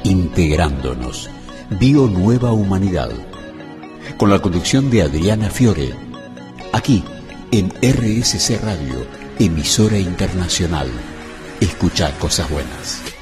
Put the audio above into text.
Integrándonos. Bio Nueva Humanidad. Con la conducción de Adriana Fiore. Aquí, en RSC Radio, emisora internacional. Escucha cosas buenas.